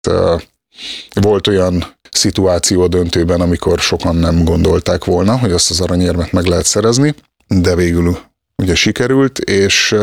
Volt olyan szituáció a döntőben, amikor sokan nem gondolták volna, hogy azt az aranyérmet meg lehet szerezni, de végül ugye sikerült, és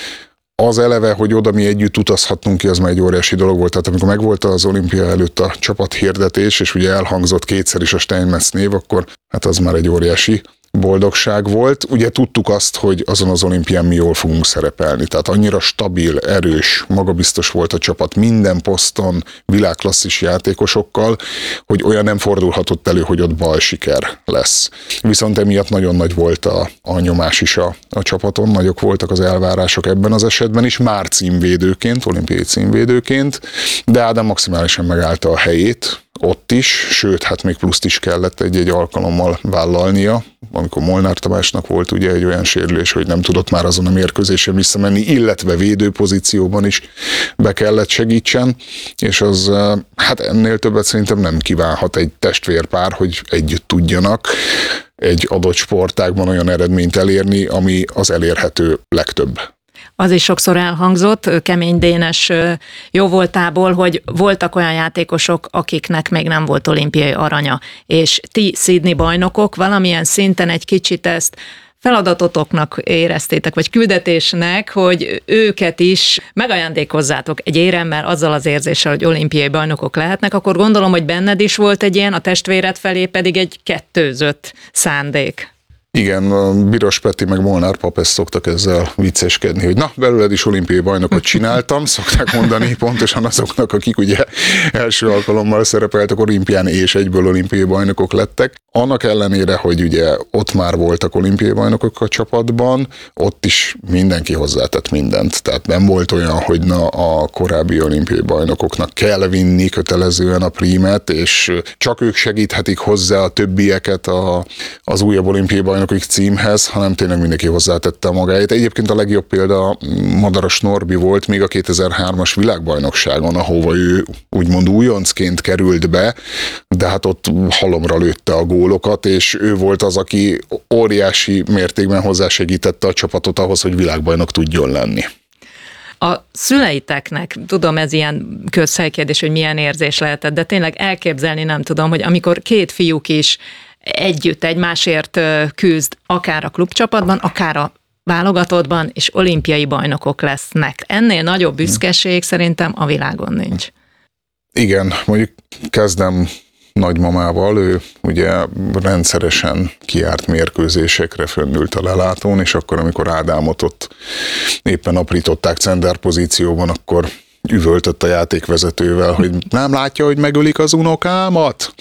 az eleve, hogy oda mi együtt utazhatnunk ki, az már egy óriási dolog volt. Tehát amikor megvolt az olimpia előtt a csapathirdetés, és ugye elhangzott kétszer is a Steinmetz név, akkor hát az már egy óriási boldogság volt. Ugye tudtuk azt, hogy azon az olimpián mi jól fogunk szerepelni. Tehát annyira stabil, erős, magabiztos volt a csapat minden poszton, világklasszis játékosokkal, hogy olyan nem fordulhatott elő, hogy ott bal siker lesz. Viszont emiatt nagyon nagy volt a nyomás is a csapaton, nagyok voltak az elvárások ebben az esetben is, már címvédőként, olimpiai címvédőként, de Ádám maximálisan megállta a helyét, ott is, sőt, hát még pluszt is kellett egy alkalommal vállalnia, amikor Molnár Tamásnak volt ugye egy olyan sérülés, hogy nem tudott már azon a mérkőzésen visszamenni, illetve védőpozícióban is be kellett segítsen, és az hát ennél többet szerintem nem kívánhat egy testvérpár, hogy együtt tudjanak egy adott sportágban olyan eredményt elérni, ami az elérhető legtöbb. Az is sokszor elhangzott Kemény Dénes jóvoltából, hogy voltak olyan játékosok, akiknek még nem volt olimpiai aranya, és ti Sydney bajnokok valamilyen szinten egy kicsit ezt feladatotoknak éreztétek, vagy küldetésnek, hogy őket is megajándékozzátok egy éremmel, azzal az érzéssel, hogy olimpiai bajnokok lehetnek, akkor gondolom, hogy benned is volt egy ilyen, a testvéred felé pedig egy kettőzött szándék. Igen, Biros Peti meg Molnár Pap ezt szoktak ezzel vicceskedni, hogy na, belőled is olimpiai bajnokot csináltam, szokták mondani pontosan azoknak, akik ugye első alkalommal szerepeltek olimpián és egyből olimpiai bajnokok lettek. Annak ellenére, hogy ugye ott már voltak olimpiai bajnokok a csapatban, ott is mindenki hozzátett mindent. Tehát nem volt olyan, hogy na a korábbi olimpiai bajnokoknak kell vinni kötelezően a prímet, és csak ők segíthetik hozzá a többieket az újabb olimpiai bajnokok címhez, hanem tényleg mindenki hozzátette magáét. Egyébként a legjobb példa Madaras Norbi volt még a 2003-as világbajnokságon, ahova ő úgymond újoncként került be, de hát ott halomra lőtte a gólokat, és ő volt az, aki óriási mértékben hozzásegítette a csapatot ahhoz, hogy világbajnok tudjon lenni. A szüleiteknek, tudom, ez ilyen közhelykérdés, hogy milyen érzés lehetett, de tényleg elképzelni nem tudom, hogy amikor két fiúk is együtt egymásért küzd, akár a klubcsapatban, akár a válogatottban, és olimpiai bajnokok lesznek. Ennél nagyobb büszkeség szerintem a világon nincs. Igen, mondjuk kezdem nagymamával, ő ugye rendszeresen kijárt mérkőzésekre, fönnült a lelátón, és akkor, amikor Ádámot ott éppen aprították center pozícióban, akkor üvöltött a játékvezetővel, hogy nem látja, hogy megölik az unokámat?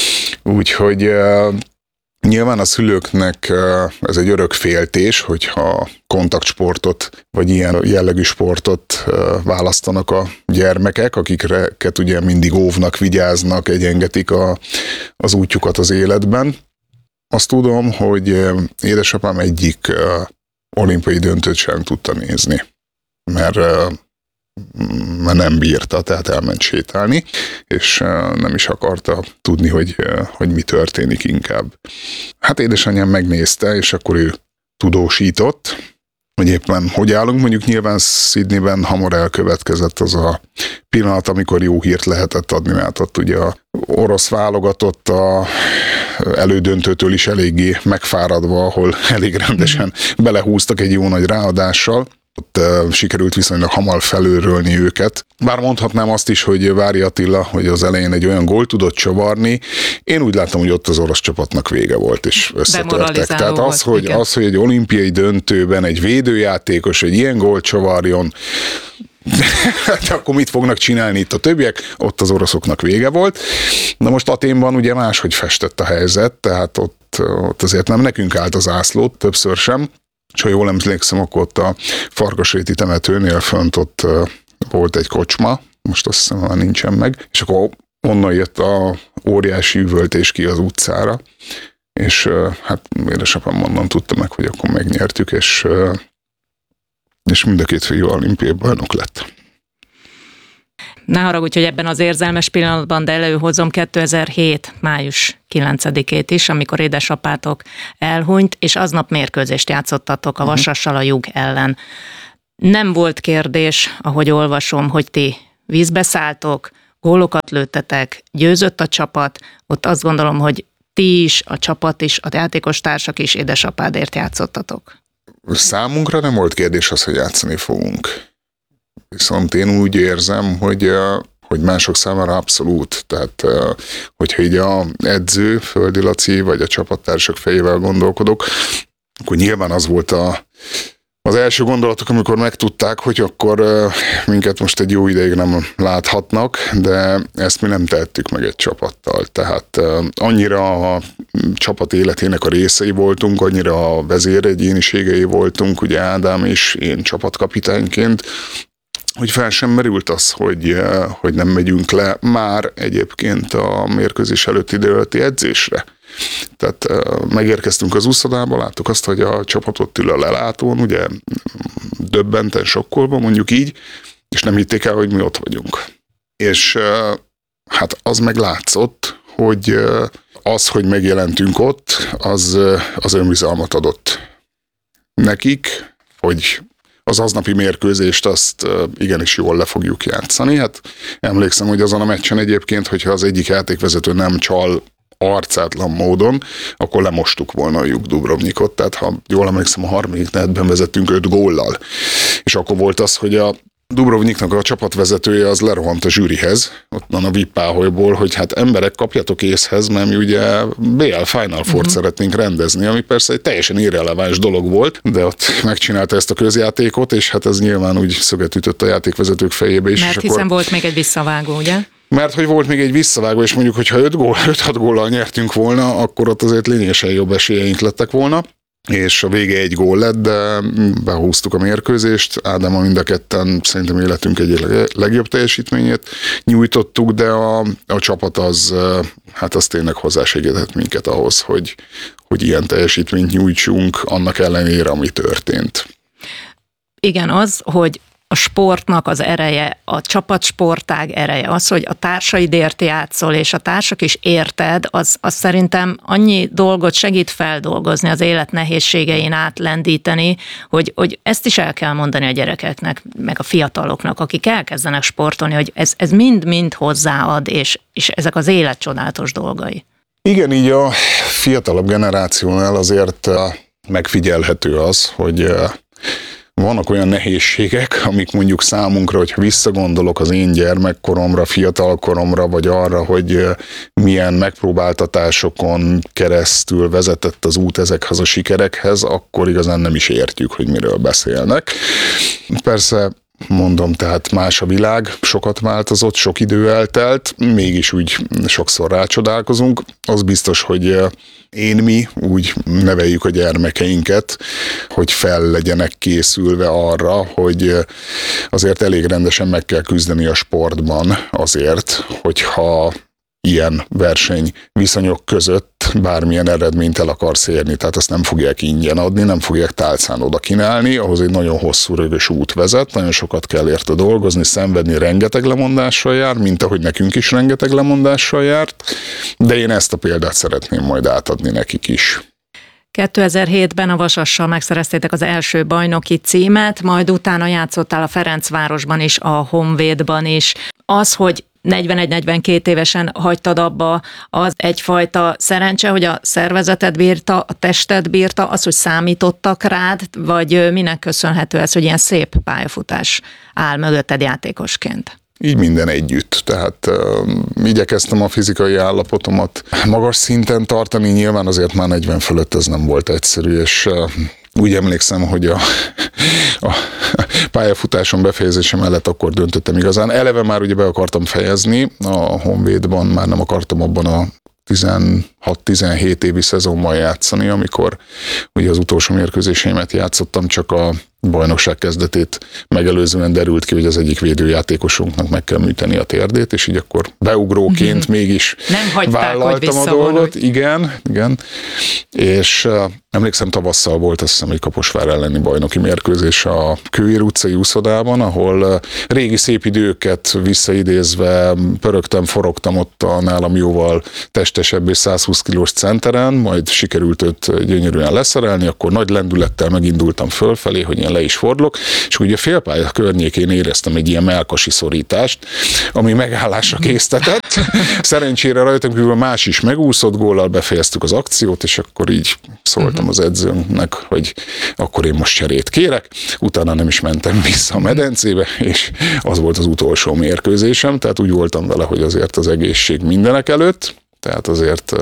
Úgyhogy nyilván a szülőknek ez egy örök féltés, hogyha kontaktsportot, vagy ilyen jellegű sportot választanak a gyermekek, akiket ugye mindig óvnak, vigyáznak, egyengetik az útjukat az életben. Azt tudom, hogy édesapám egyik olimpiai döntőt sem tudta nézni, mert nem bírta, tehát elment sétálni, és nem is akarta tudni, hogy mi történik inkább. Hát édesanyám megnézte, és akkor ő tudósított, hogy éppen hogy állunk. Mondjuk nyilván Sydneyben hamar elkövetkezett az a pillanat, amikor jó hírt lehetett adni, mert ott ugye a orosz válogatott a elődöntőtől is eléggé megfáradva, ahol elég rendesen belehúztak egy jó nagy ráadással. Ott sikerült viszonylag hamar felőrölni őket. Bár mondhatnám azt is, hogy Vári Attila, hogy az elején egy olyan gólt tudott csavarni, én úgy láttam, hogy ott az orosz csapatnak vége volt, és összetörtek. Tehát az, hogy egy olimpiai döntőben egy védőjátékos egy ilyen gólt csavarjon, hát akkor mit fognak csinálni itt a többiek? Ott az oroszoknak vége volt. Na most Athénban ugye máshogy festett a helyzet, tehát ott azért nem nekünk állt az zászlót, többször sem. És ha jól emlékszem, akkor ott a Farkasréti temetőnél fönt ott volt egy kocsma, most azt hiszem már nincsen meg, és akkor onnan jött a óriási üvöltés ki az utcára, és hát édesapám onnan tudta meg, hogy akkor megnyertük, és mind a két fiú olimpiai bajnok lett. Ne haragudj, hogy ebben az érzelmes pillanatban, de előhozom 2007. május 9-ét is, amikor édesapátok elhunyt, és aznap mérkőzést játszottatok a Vasassal a Jug ellen. Nem volt kérdés, ahogy olvasom, hogy ti vízbe szálltok, gólokat lőttetek, győzött a csapat, ott azt gondolom, hogy ti is, a csapat is, a játékos társak is édesapádért játszottatok. Számunkra nem volt kérdés az, hogy játszani fogunk. Viszont én úgy érzem, hogy mások számára abszolút. Tehát, hogyha így a edző, Földi Laci, vagy a csapattársak fejével gondolkodok, akkor nyilván az volt az első gondolatok, amikor megtudták, hogy akkor minket most egy jó ideig nem láthatnak, de ezt mi nem tehettük meg egy csapattal. Tehát annyira a csapat életének a részei voltunk, annyira a vezéregyéniségei voltunk, ugye Ádám és én csapatkapitányként, hogy fel sem merült az, hogy nem megyünk le már egyébként a mérkőzés előtti idő előtti edzésre. Tehát megérkeztünk az úszodába, láttuk azt, hogy a csapat ott ül a lelátón, ugye döbbenten, sokkolva, mondjuk így, és nem hitték el, hogy mi ott vagyunk. És hát az meg látszott, hogy az, hogy megjelentünk ott, az önbizalmat adott nekik, hogy az aznapi mérkőzést azt igenis jól le fogjuk játszani. Hát emlékszem, hogy azon a meccsen egyébként, hogyha az egyik játékvezető nem csal arcátlan módon, akkor lemostuk volna a Juk Dubrovnikot. Tehát ha jól emlékszem, a harmadik negyedben vezettünk 5 góllal. És akkor volt az, hogy a Dubrovniknak a csapatvezetője az lerohant a zsűrihez, ott van a VIP páholyból, hogy hát emberek, kapjatok észhez, mert mi ugye BL Final Four-t szeretnénk rendezni, ami persze egy teljesen irreleváns dolog volt, de ott megcsinálta ezt a közjátékot, és hát ez nyilván úgy szöget ütött a játékvezetők fejébe is. Mert és hiszen akkor... volt még egy visszavágó, ugye? Mert hogy volt még egy visszavágó, és mondjuk, hogyha 5-6 góllal nyertünk volna, akkor ott azért lényegesen jobb esélyeink lettek volna. És a vége 1 gól lett, de behúztuk a mérkőzést. Ádámmal mind a ketten szerintem életünk egy legjobb teljesítményét nyújtottuk, de a csapat az tényleg hozzásegített minket ahhoz, hogy ilyen teljesítményt nyújtsunk annak ellenére, ami történt. Igen, az, hogy a sportnak az ereje, a csapatsportág ereje, az, hogy a társaidért játszol, és a társak is érted, az szerintem annyi dolgot segít feldolgozni, az élet nehézségein átlendíteni, hogy ezt is el kell mondani a gyerekeknek, meg a fiataloknak, akik elkezdenek sportolni, hogy ez mind-mind hozzáad, és ezek az élet csodálatos dolgai. Igen, így a fiatalabb generációnál azért megfigyelhető az, hogy vannak olyan nehézségek, amik mondjuk számunkra, hogyha visszagondolok az én gyermekkoromra, fiatalkoromra, vagy arra, hogy milyen megpróbáltatásokon keresztül vezetett az út ezekhez a sikerekhez, akkor igazán nem is értjük, hogy miről beszélnek. Persze mondom, tehát más a világ, sokat változott, sok idő eltelt, mégis úgy sokszor rácsodálkozunk. Az biztos, hogy mi úgy neveljük a gyermekeinket, hogy fel legyenek készülve arra, hogy azért elég rendesen meg kell küzdeni a sportban azért, hogyha ilyen verseny viszonyok között bármilyen eredményt el akarsz érni, tehát azt nem fogják ingyen adni, nem fogják tálcán oda kínálni, ahhoz egy nagyon hosszú, rögös út vezet, nagyon sokat kell érte dolgozni, szenvedni, rengeteg lemondással jár, mint ahogy nekünk is rengeteg lemondással járt, de én ezt a példát szeretném majd átadni nekik is. 2007-ben a Vasassal megszereztétek az első bajnoki címet, majd utána játszottál a Ferencvárosban is, a Honvédban is. Az, hogy 41-42 évesen hagytad abba, az egyfajta szerencse, hogy a szervezeted bírta, a tested bírta, az, hogy számítottak rád, vagy minek köszönhető ez, hogy ilyen szép pályafutás áll mögötted játékosként? Így minden együtt, tehát igyekeztem a fizikai állapotomat magas szinten tartani, nyilván azért már 40 fölött ez nem volt egyszerű, és úgy emlékszem, hogy a pályafutáson befejezése mellett akkor döntöttem igazán. Eleve már ugye be akartam fejezni, a Honvédban már nem akartam abban a 16-17 évi szezonban játszani, amikor ugye az utolsó mérkőzéseimet játszottam, csak a bajnokság kezdetét megelőzően derült ki, hogy az egyik védőjátékosunknak meg kell műteni a térdét, és így akkor beugróként mégis nem hagyták, vállaltam a dolgot. Igen. És Emlékszem, tavasszal volt azt hiszem egy Kaposvár elleni bajnoki mérkőzés a Kőér utcai úszodában, ahol régi szép időket visszaidézve pörögtem, forogtam ott a nálam jóval testesebb és 120 kilós centeren, majd sikerült őt gyönyörűen leszerelni, akkor nagy lendülettel megindultam fölfelé, hogy én le is fordulok, és ugye félpálya környékén éreztem egy ilyen mellkasi szorítást, ami megállásra késztetett. Szerencsére rajtunk kívül más is megúszott, góllal befejeztük az akciót, és akkor így szóltam az edzőnknek, hogy akkor én most cserét kérek, utána nem is mentem vissza a medencébe, és az volt az utolsó mérkőzésem, tehát úgy voltam vele, hogy azért az egészség mindenek előtt, tehát azért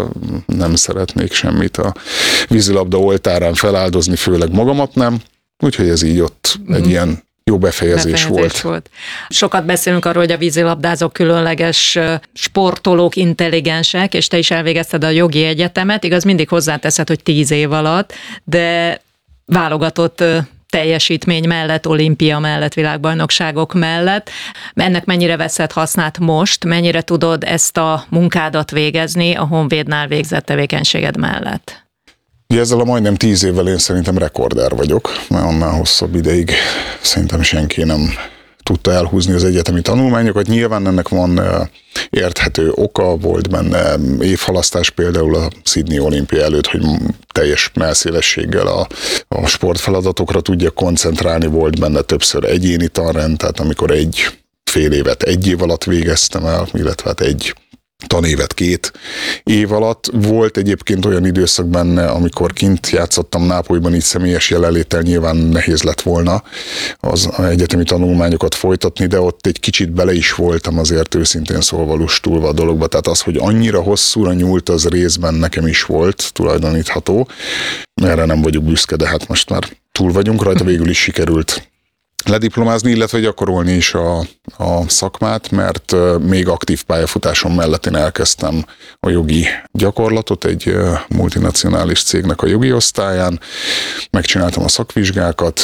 nem szeretnék semmit a vízilabda oltárán feláldozni, főleg magamat nem, úgyhogy ez így ott egy ilyen jó befejezés volt. Sokat beszélünk arról, hogy a vízilabdázók különleges sportolók, intelligensek, és te is elvégezted a jogi egyetemet, igaz, mindig hozzáteszed, hogy 10 év alatt, de válogatott teljesítmény mellett, olimpia mellett, világbajnokságok mellett. Ennek mennyire veszed hasznát most, mennyire tudod ezt a munkádat végezni a Honvédnál végzett tevékenységed mellett? Ezzel a majdnem 10 évvel én szerintem rekorder vagyok, mert annál hosszabb ideig szerintem senki nem tudta elhúzni az egyetemi tanulmányokat. Nyilván ennek van érthető oka, volt benne évhalasztás például a Sydney olimpia előtt, hogy teljes mellszélességgel a sportfeladatokra tudja koncentrálni, volt benne többször egyéni tanrend, tehát amikor egy fél évet 1 év alatt végeztem el, illetve hát egy tanévet 2 év alatt. Volt egyébként olyan időszak benne, amikor kint játszottam Nápolyban, így személyes jelenléttel nyilván nehéz lett volna az egyetemi tanulmányokat folytatni, de ott egy kicsit bele is voltam azért őszintén szólva lustulva a dologba. Tehát az, hogy annyira hosszúra nyúlt, az részben nekem is volt tulajdonítható. Erre nem vagyok büszke, de hát most már túl vagyunk rajta, végül is sikerült lediplomázni, illetve gyakorolni is a szakmát, mert még aktív pályafutásom mellett én elkezdtem a jogi gyakorlatot egy multinacionális cégnek a jogi osztályán, megcsináltam a szakvizsgákat,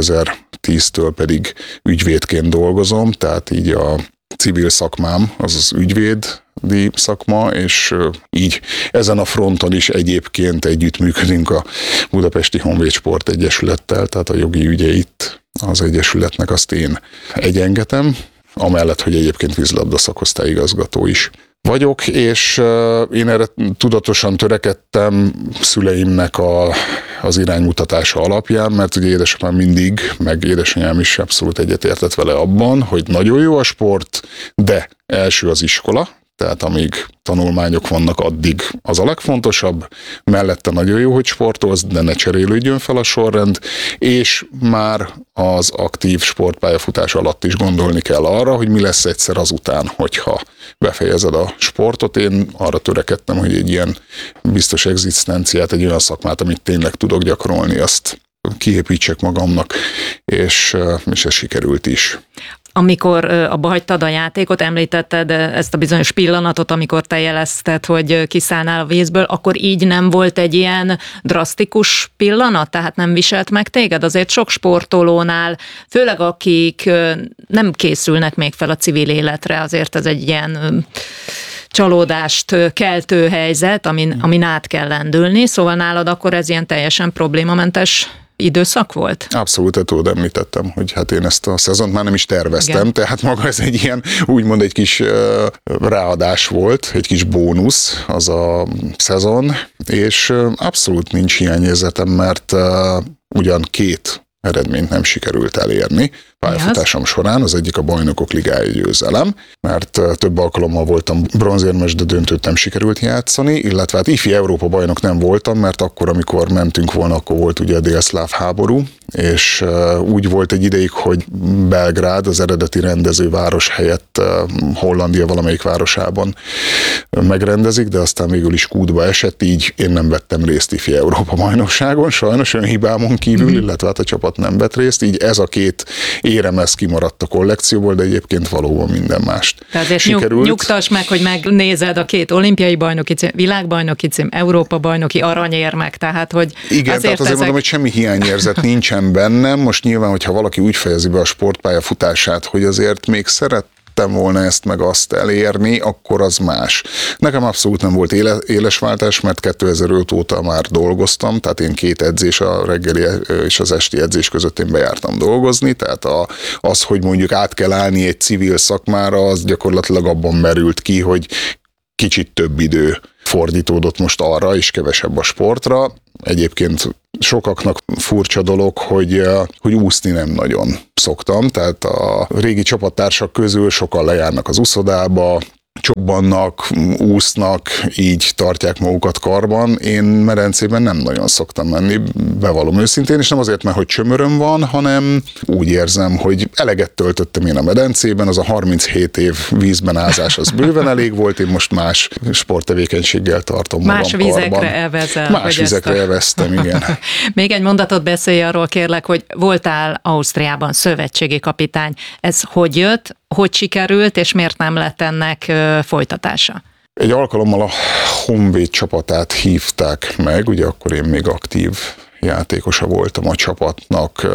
2010-től pedig ügyvédként dolgozom, tehát így a civil szakmám az az ügyvédi szakma, és így ezen a fronton is egyébként együttműködünk a Budapesti Honvéd Sport Egyesülettel, tehát a jogi ügyeit az egyesületnek azt én egyengetem, amellett, hogy egyébként vízilabda szakosztályigazgató is vagyok, és én erre tudatosan törekedtem szüleimnek az iránymutatása alapján, mert ugye édesapám mindig, meg édesanyám is abszolút egyetértett vele abban, hogy nagyon jó a sport, de első az iskola, tehát amíg tanulmányok vannak, addig az a legfontosabb, mellette nagyon jó, hogy sportolsz, de ne cserélődjön fel a sorrend, és már az aktív sportpályafutás alatt is gondolni kell arra, hogy mi lesz egyszer azután, hogyha befejezed a sportot. Én arra törekedtem, hogy egy ilyen biztos egzisztenciát, egy olyan szakmát, amit tényleg tudok gyakorolni, azt kiépítsek magamnak, és ez sikerült is. Amikor abba hagytad a játékot, említetted ezt a bizonyos pillanatot, amikor te jelezted, hogy kiszállnál a vízből, akkor így nem volt egy ilyen drasztikus pillanat? Tehát nem viselt meg téged? Azért sok sportolónál, főleg akik nem készülnek még fel a civil életre, azért ez egy ilyen csalódást keltő helyzet, amin át kell lendülni, szóval nálad akkor ez ilyen teljesen problémamentes időszak volt? Abszolút, tudod, említettem, hogy hát én ezt a szezont már nem is terveztem, igen. Tehát maga ez egy ilyen, úgymond egy kis ráadás volt, egy kis bónusz az a szezon, és abszolút nincs hiányérzetem, mert ugyan 2 eredményt nem sikerült elérni pályafutásom során. Az egyik a Bajnokok Ligája győzelem, mert több alkalommal voltam bronzérmes, de döntőt nem sikerült játszani, illetve hát ifi Európa bajnok nem voltam, mert akkor, amikor mentünk volna, akkor volt ugye a délszláv háború, és úgy volt egy ideig, hogy Belgrád, az eredeti rendezőváros helyett Hollandia valamelyik városában megrendezik, de aztán végül is kútba esett, így én nem vettem részt ifi Európa bajnokságon, sajnos önhibámon kívül, illetve hát a csapat nem vett részt, így ez a 2 érem, ez kimaradt a kollekcióból, de egyébként valóban minden mást sikerült. Nyugtass meg, hogy megnézed a 2 olimpiai bajnoki cím, világbajnoki cím, Európa bajnoki aranyérmek, tehát hogy igen, tehát azért mondom, hogy semmi hiányérzet nincsen bennem. Most nyilván, hogyha valaki úgy fejezi be a sportpálya futását, hogy azért még szeretne szerettem volna ezt meg azt elérni, akkor az más. Nekem abszolút nem volt éles váltás, mert 2005 óta már dolgoztam, tehát én 2 edzés, a reggeli és az esti edzés között én bejártam dolgozni, tehát az, hogy mondjuk át kell állni egy civil szakmára, az gyakorlatilag abban merült ki, hogy kicsit több idő fordítódott most arra, és kevesebb a sportra. Egyébként sokaknak furcsa dolog, hogy úszni nem nagyon szoktam, tehát a régi csapattársak közül sokan lejárnak az úszodába, csobbannak, úsznak, így tartják magukat karban. Én medencében nem nagyon szoktam menni, bevallom őszintén, és nem azért, mert hogy csömöröm van, hanem úgy érzem, hogy eleget töltöttem én a medencében, az a 37 év vízben ázás, az bőven elég volt, én most más sporttevékenységgel tartom magam más karban. vizekre elvezel. Más vizekre elveztem, igen. Még egy mondatot beszélj arról, kérlek, hogy voltál Ausztriában szövetségi kapitány. Ez hogy jött? Hogy sikerült, és miért nem lett ennek folytatása? Egy alkalommal a Honvéd csapatát hívták meg, ugye akkor én még aktív játékosa voltam a csapatnak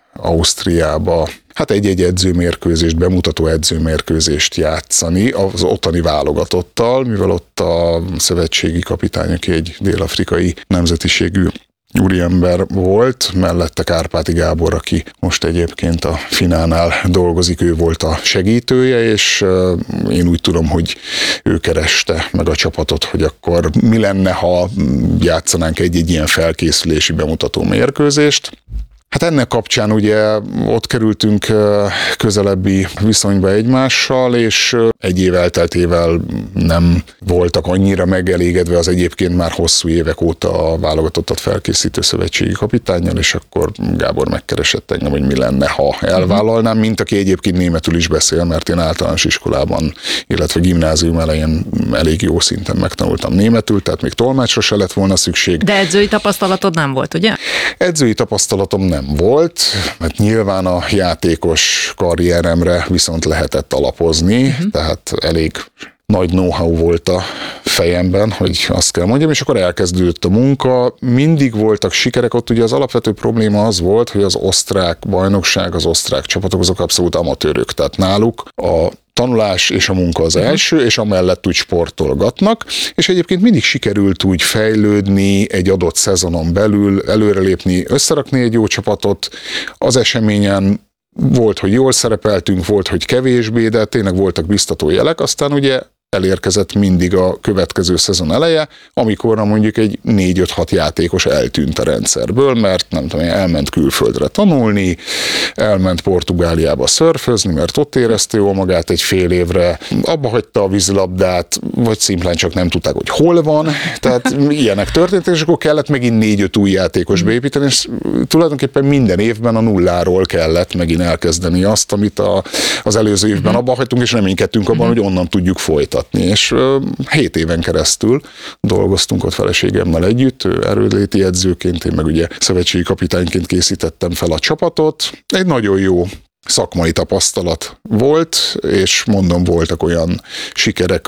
Ausztriába. Hát egy-egy edzőmérkőzést, bemutató edzőmérkőzést játszani az ottani válogatottal, mivel ott a szövetségi kapitány, aki egy dél-afrikai nemzetiségű úriember volt, mellette Kárpáti Gábor, aki most egyébként a Finánál dolgozik, ő volt a segítője, és én úgy tudom, hogy ő kereste meg a csapatot, hogy akkor mi lenne, ha játszanánk egy ilyen felkészülési bemutató mérkőzést. Hát ennek kapcsán ugye ott kerültünk közelebbi viszonyba egymással, és egy év elteltével nem voltak annyira megelégedve az egyébként már hosszú évek óta a válogatottat felkészítő szövetségi kapitánnyal, és akkor Gábor megkeresett engem, hogy mi lenne, ha elvállalnám, mint aki egyébként németül is beszél, mert én általános iskolában, illetve gimnázium elején elég jó szinten megtanultam németül, tehát még tolmácsra se lett volna szükség. De edzői tapasztalatod nem volt, ugye? Edzői tapasztalatom nem volt, mert nyilván a játékos karrieremre viszont lehetett alapozni, tehát elég nagy know-how volt a fejemben, hogy azt kell mondjam, és akkor elkezdődött a munka, mindig voltak sikerek, ott ugye az alapvető probléma az volt, hogy az osztrák bajnokság, az osztrák csapatok azok abszolút amatőrök, tehát náluk a tanulás és a munka az első, és amellett úgy sportolgatnak, és egyébként mindig sikerült úgy fejlődni egy adott szezonon belül, előrelépni, összerakni egy jó csapatot, az eseményen volt, hogy jól szerepeltünk, volt, hogy kevésbé, de tényleg voltak biztató jelek, aztán ugye elérkezett mindig a következő szezon eleje, amikor mondjuk egy 4-5-6 játékos eltűnt a rendszerből, mert nem tudom, elment külföldre tanulni, elment Portugáliába szörfözni, mert ott érezte jól magát egy fél évre, abba hagyta a vízilabdát, vagy szimplán csak nem tudták, hogy hol van, tehát ilyenek történtek, és akkor kellett megint 4-5 új játékos beépíteni, és tulajdonképpen minden évben a nulláról kellett megint elkezdeni azt, amit az előző évben abba hagytunk, és reménykedtünk abban, hogy onnan tudjuk folytatni. És 7 éven keresztül dolgoztunk ott feleségemmel együtt, erőléti edzőként, én meg ugye szövetségi kapitányként készítettem fel a csapatot. Egy nagyon jó szakmai tapasztalat volt, és mondom, voltak olyan sikerek,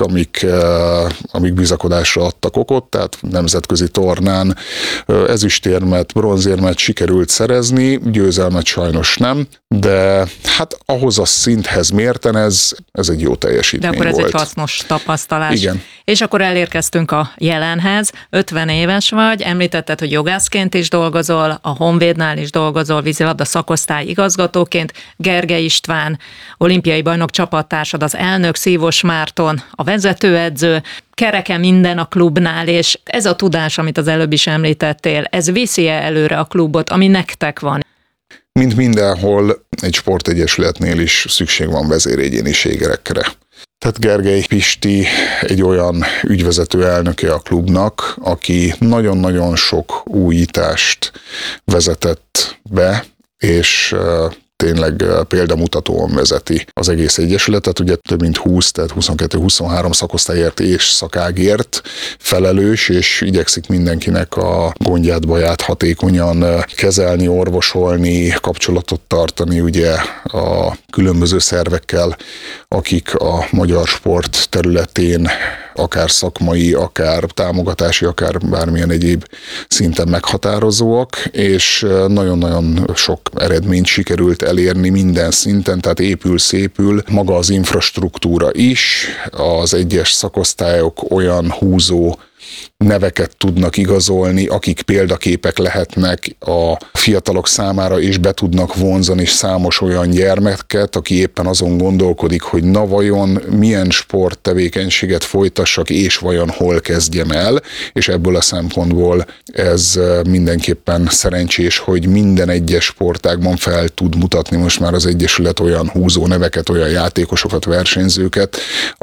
amik bizakodásra adtak okot, tehát nemzetközi tornán ezüstérmet, bronzérmet sikerült szerezni, győzelmet sajnos nem, de hát ahhoz a szinthez mérten ez egy jó teljesítmény volt. De akkor ez egy hasznos tapasztalás. Igen. És akkor elérkeztünk a jelenhez, 50 éves vagy, említetted, hogy jogászként is dolgozol, a Honvédnál is dolgozol, vízilabda szakosztály igazgatóként, Gergely István, olimpiai bajnok csapattársad, az elnök, Szívos Márton, a vezetőedző, kereke minden a klubnál, és ez a tudás, amit az előbb is említettél, ez viszi-e előre a klubot, ami nektek van? Mint mindenhol, egy sportegyesületnél is szükség van vezéregyéniségekre. Tehát Gergely Pisti egy olyan ügyvezető elnöke a klubnak, aki nagyon-nagyon sok újítást vezetett be, és tényleg példamutatóan vezeti az egész egyesületet, ugye több mint 20, tehát 22-23 szakosztályért és szakágért felelős, és igyekszik mindenkinek a gondját, baját hatékonyan kezelni, orvosolni, kapcsolatot tartani ugye a különböző szervekkel, akik a magyar sport területén akár szakmai, akár támogatási, akár bármilyen egyéb szinten meghatározóak, és nagyon-nagyon sok eredményt sikerült elérni minden szinten, tehát épül-szépül maga az infrastruktúra is, az egyes szakosztályok olyan húzó neveket tudnak igazolni, akik példaképek lehetnek a fiatalok számára, és be tudnak vonzani számos olyan gyermeket, aki éppen azon gondolkodik, hogy na vajon milyen sporttevékenységet folytassak, és vajon hol kezdjem el, és ebből a szempontból ez mindenképpen szerencsés, hogy minden egyes sportágban fel tud mutatni most már az Egyesület olyan húzó neveket, olyan játékosokat, versenyzőket,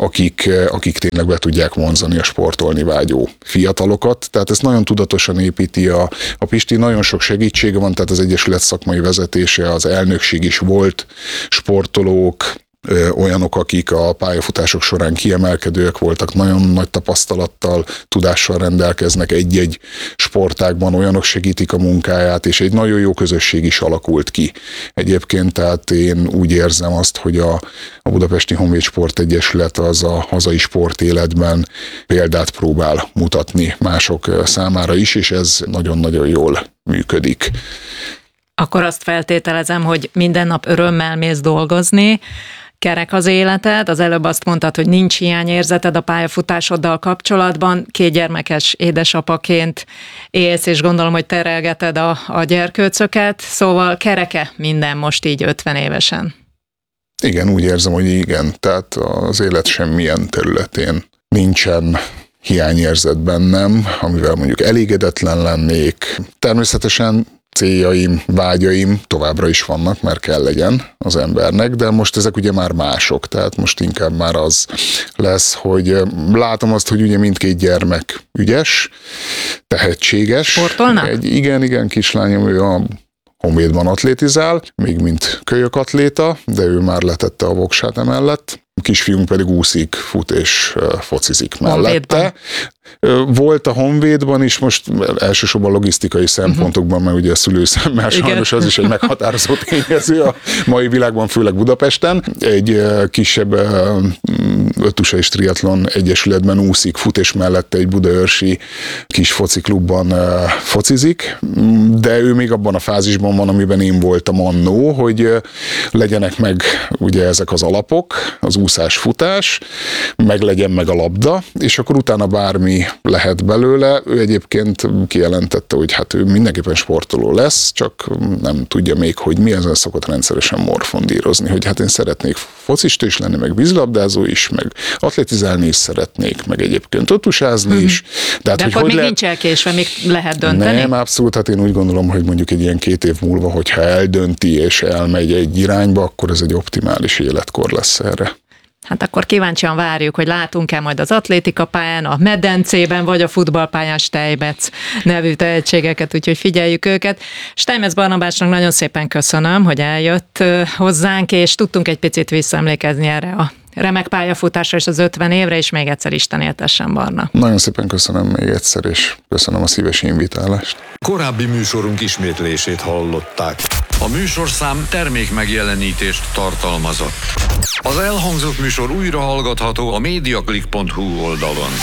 akik tényleg be tudják vonzani a sportolni vágyó fiatalokat, tehát ezt nagyon tudatosan építi a Pisti, nagyon sok segítsége van, tehát az Egyesület szakmai vezetése, az elnökség is volt, sportolók, olyanok, akik a pályafutások során kiemelkedőek voltak, nagyon nagy tapasztalattal, tudással rendelkeznek egy-egy sportágban, olyanok segítik a munkáját, és egy nagyon jó közösség is alakult ki. Egyébként, tehát én úgy érzem azt, hogy a Budapesti Honvéd Sportegyesület az a hazai sportéletben példát próbál mutatni mások számára is, és ez nagyon-nagyon jól működik. Akkor azt feltételezem, hogy minden nap örömmel mész dolgozni, kerek az életed, az előbb azt mondtad, hogy nincs hiányérzeted a pályafutásoddal kapcsolatban, 2 gyermekes édesapaként élsz, és gondolom, hogy terelgeted a gyerkőcöket, szóval kereke minden most így 50 évesen. Igen, úgy érzem, hogy igen, tehát az élet semmilyen területén nincsen hiányérzet bennem, amivel mondjuk elégedetlen lennék. Természetesen céljaim, vágyaim továbbra is vannak, mert kell legyen az embernek, de most ezek ugye már mások, tehát most inkább már az lesz, hogy látom azt, hogy ugye mindkét gyermek ügyes, tehetséges. Sportolnak? Igen, kislányom, ő a Honvédban atlétizál, még mint kölyök atléta, de ő már letette a voksát emellett. A kisfiunk pedig úszik, fut és focizik mellette. Honvédban. Volt a Honvédban is, most elsősorban logisztikai szempontokban, mert ugye a szülőszemmel sajnos az is egy meghatározó tényező a mai világban, főleg Budapesten. Egy kisebb öttusa és triatlon egyesületben úszik, fut, és mellette egy budaörsi kis fociklubban focizik, de ő még abban a fázisban van, amiben én voltam annó, hogy legyenek meg ugye ezek az alapok, az úszás, futás, meg legyen meg a labda, és akkor utána bármi lehet belőle. Ő egyébként kijelentette, hogy hát ő mindenképpen sportoló lesz, csak nem tudja még, hogy mi, ezen szokott rendszeresen morfondírozni, hogy hát én szeretnék focista is lenni, meg vízlabdázó is, meg atletizálni is szeretnék, meg egyébként öttusázni is. De hát, akkor még nincs elkésve, még lehet dönteni? Nem, abszolút, hát én úgy gondolom, hogy mondjuk egy ilyen 2 év múlva, hogyha eldönti és elmegy egy irányba, akkor ez egy optimális életkor lesz erre. Hát akkor kíváncsian várjuk, hogy látunk-e majd az atlétikapályán, a medencében, vagy a futballpályán Steinmetz nevű tehetségeket, úgyhogy figyeljük őket. Steinmetz Barnabásnak nagyon szépen köszönöm, hogy eljött hozzánk, és tudtunk egy picit visszaemlékezni erre a remek pályafutásra és az 50 évre, és még egyszer Isten éltessen, Barna. Nagyon szépen köszönöm még egyszer, és köszönöm a szíves invitálást. Korábbi műsorunk ismétlését hallották. A műsorszám termék megjelenítést tartalmazott. Az elhangzott műsor újra hallgatható a mediaclick.hu oldalon.